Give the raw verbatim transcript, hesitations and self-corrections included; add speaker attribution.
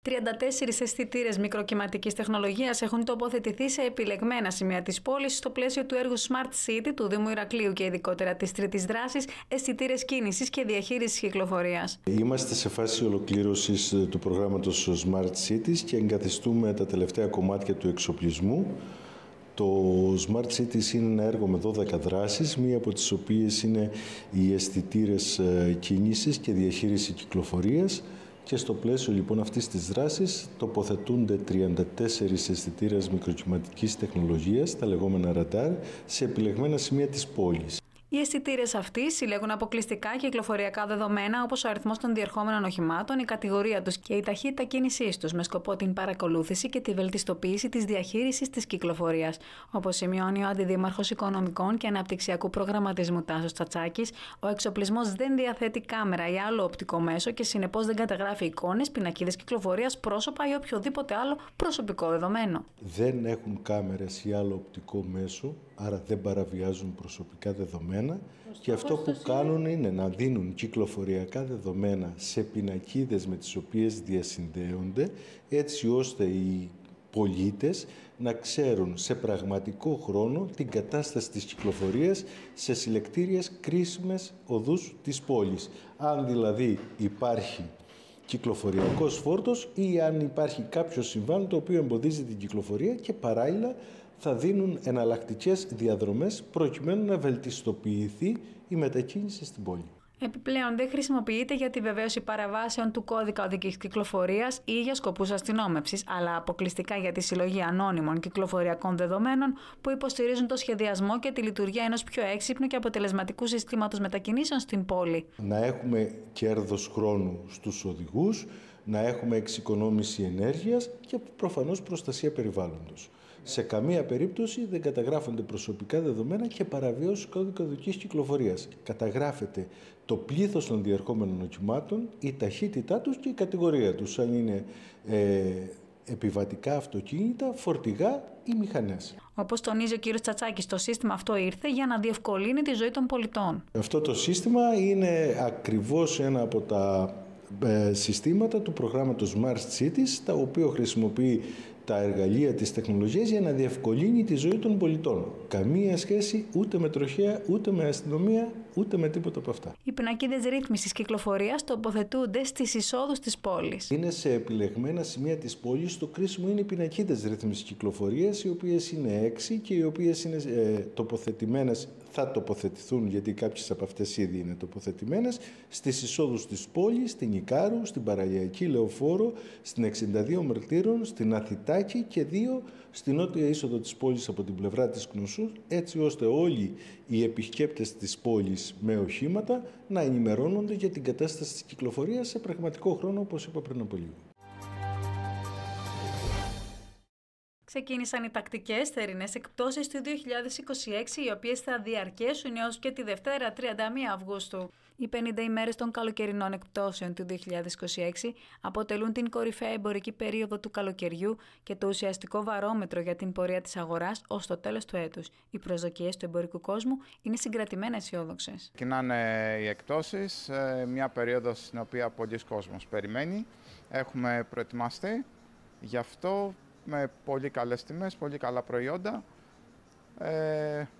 Speaker 1: τριάντα τέσσερις αισθητήρες μικροκυματικής τεχνολογίας έχουν τοποθετηθεί σε επιλεγμένα σημεία της πόλης στο πλαίσιο του έργου Smart City του Δήμου Ηρακλείου και ειδικότερα της τρίτης δράσης αισθητήρες κίνησης και διαχείρισης κυκλοφορίας.
Speaker 2: Είμαστε σε φάση ολοκλήρωσης του προγράμματος Smart Cities και εγκαθιστούμε τα τελευταία κομμάτια του εξοπλισμού. Το Smart Cities είναι ένα έργο με δώδεκα δράσεις, μία από τις οποίες είναι οι αισθητήρες κίνησης και διαχείριση κυκλοφορίας. Και στο πλαίσιο λοιπόν αυτής της δράσης τοποθετούνται τριάντα τέσσερις αισθητήρες μικροκυματικής τεχνολογίας, τα λεγόμενα ραντάρ, σε επιλεγμένα σημεία της πόλης.
Speaker 1: Οι αισθητήρες αυτοί συλλέγουν αποκλειστικά κυκλοφοριακά δεδομένα όπως ο αριθμός των διερχόμενων οχημάτων, η κατηγορία τους και η ταχύτητα κίνησής τους, με σκοπό την παρακολούθηση και τη βελτιστοποίηση της διαχείρισης της κυκλοφορίας. Όπως σημειώνει ο Αντιδήμαρχος Οικονομικών και Αναπτυξιακού Προγραμματισμού Τάσος Τσατσάκης, ο εξοπλισμός δεν διαθέτει κάμερα ή άλλο οπτικό μέσο και συνεπώς δεν καταγράφει εικόνες, πινακίδες κυκλοφορίας, πρόσωπα ή οποιοδήποτε άλλο προσωπικό δεδομένο.
Speaker 2: Δεν έχουν κάμερες ή άλλο οπτικό μέσο, άρα δεν παραβιάζουν προσωπικά δεδομένα. Και αυτό που κάνουν είναι να δίνουν κυκλοφοριακά δεδομένα σε πινακίδες με τις οποίες διασυνδέονται, έτσι ώστε οι πολίτες να ξέρουν σε πραγματικό χρόνο την κατάσταση της κυκλοφορίας σε συλλεκτήριες κρίσιμες οδούς της πόλης. Αν δηλαδή υπάρχει κυκλοφοριακός φόρτος ή αν υπάρχει κάποιο συμβάν το οποίο εμποδίζει την κυκλοφορία, και παράλληλα θα δίνουν εναλλακτικές διαδρομές προκειμένου να βελτιστοποιηθεί η μετακίνηση στην πόλη.
Speaker 1: Επιπλέον, δεν χρησιμοποιείται για τη βεβαίωση παραβάσεων του κώδικα οδικής κυκλοφορίας ή για σκοπούς αστυνόμευσης, αλλά αποκλειστικά για τη συλλογή ανώνυμων κυκλοφοριακών δεδομένων που υποστηρίζουν το σχεδιασμό και τη λειτουργία ενός πιο έξυπνου και αποτελεσματικού συστήματος μετακινήσεων στην πόλη.
Speaker 2: Να έχουμε κέρδος χρόνου στους οδηγούς, να έχουμε εξοικονόμηση ενέργειας και προφανώς προστασία περιβάλλοντος. Σε καμία περίπτωση δεν καταγράφονται προσωπικά δεδομένα και παραβίαση κώδικα οδικής κυκλοφορίας. Καταγράφεται το πλήθος των διερχόμενων οχημάτων, η ταχύτητά τους και η κατηγορία τους, αν είναι ε, επιβατικά αυτοκίνητα, φορτηγά ή μηχανές.
Speaker 1: Όπως τονίζει ο κ. Τσατσάκης, το σύστημα αυτό ήρθε για να διευκολύνει τη ζωή των πολιτών.
Speaker 2: Αυτό το σύστημα είναι ακριβώς ένα από τα ε, συστήματα του προγράμματος Smart Cities, τα οποία χρησιμοποιεί τα εργαλεία της τεχνολογίας για να διευκολύνει τη ζωή των πολιτών. Καμία σχέση ούτε με τροχέα, ούτε με αστυνομία, ούτε με τίποτα από αυτά.
Speaker 1: Οι πινακίδες ρύθμισης κυκλοφορίας τοποθετούνται στις εισόδους της πόλης.
Speaker 2: Είναι σε επιλεγμένα σημεία της πόλης. Το κρίσιμο είναι οι πινακίδες ρύθμισης κυκλοφορίας, οι οποίες είναι έξι και οι οποίες είναι ε, τοποθετημένες, θα τοποθετηθούν, γιατί κάποιες από αυτές ήδη είναι τοποθετημένες, στις εισόδους της πόλης, στην Ικάρου, στην Παραλιακή Λεωφόρο, στην εξήντα δύο Μερτήρων, στην Αθητάκη και δύο στην νότια είσοδο της πόλης από την πλευρά της Κνωσού, έτσι ώστε όλοι οι επισκέπτες της πόλης με οχήματα να ενημερώνονται για την κατάσταση της κυκλοφορίας σε πραγματικό χρόνο, όπως είπα πριν από λίγο.
Speaker 1: Ξεκίνησαν οι τακτικές θερινές εκπτώσεις του δύο χιλιάδες είκοσι έξι, οι οποίες θα διαρκέσουν έως και τη Δευτέρα τριάντα μία Αυγούστου. Οι πενήντα ημέρες των καλοκαιρινών εκπτώσεων του δύο χιλιάδες είκοσι έξι αποτελούν την κορυφαία εμπορική περίοδο του καλοκαιριού και το ουσιαστικό βαρόμετρο για την πορεία της αγοράς ως το τέλος του έτους. Οι προσδοκίες του εμπορικού κόσμου είναι συγκρατημένα αισιόδοξες.
Speaker 3: Ξεκινάνε οι εκπτώσεις, μια περίοδος στην οποία πολλοί κόσμος περιμένει. Έχουμε προετοιμαστεί γι' αυτό με πολύ καλές τιμές, πολύ καλά προϊόντα. Ε,